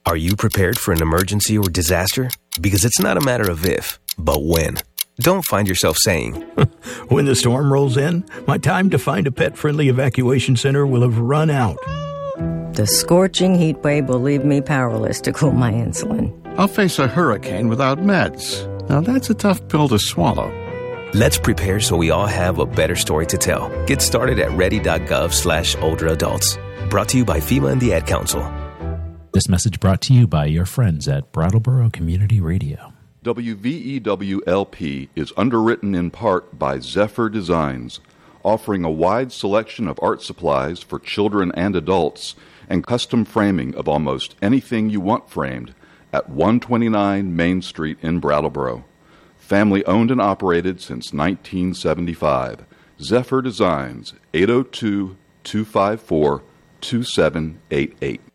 Are you prepared for an emergency or disaster? Because it's not a matter of if, but when. Don't find yourself saying, when the storm rolls in, my time to find a pet-friendly evacuation center will have run out. The scorching heat wave will leave me powerless to cool my insulin. I'll face a hurricane without meds. Now that's a tough pill to swallow. Let's prepare so we all have a better story to tell. Get started at ready.gov/older adults. Brought to you by FEMA and the Ad Council. This message brought to you by your friends at Brattleboro Community Radio. WVEWLP is underwritten in part by Zephyr Designs, offering a wide selection of art supplies for children and adults and custom framing of almost anything you want framed at 129 Main Street in Brattleboro. Family owned and operated since 1975. Zephyr Designs, 802-254-2788.